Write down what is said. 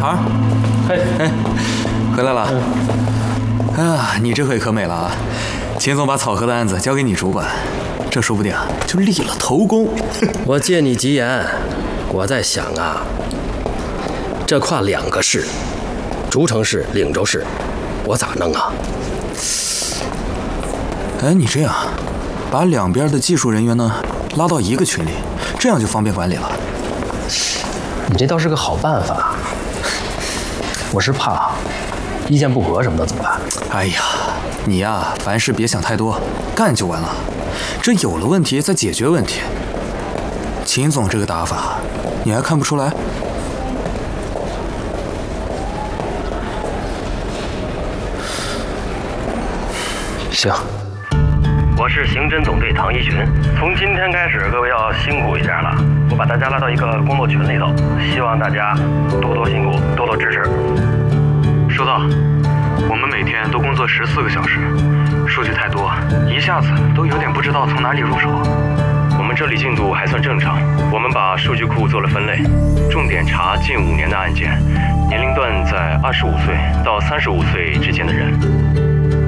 孩， 哎， 回来了。哎呀，你这回可美了啊！秦总把草河的案子交给你主管，这说不定就立了头功。 我借你吉言，我在想啊，这跨2个市，竹城市、岭州市，我咋弄啊？ 哎，你这样，把两边的技术人员呢拉到一个群里，这样就方便管理了。 你这倒是个好办法，我是怕意见不合什么的怎么办？ 哎呀，你呀，凡事别想太多，干就完了。这有了问题再解决问题。秦总这个打法，你还看不出来？ 行。 我是刑侦总队唐一群，从今天开始，各位要辛苦一点了。我把大家拉到一个工作群里头，希望大家多多辛苦，多多支持。 收到。我们每天都工作14个小时，数据太多，一下子都有点不知道从哪里入手。我们这里进度还算正常，我们把数据库做了分类，重点查近5年的案件，年龄段在25岁到35岁之间的人。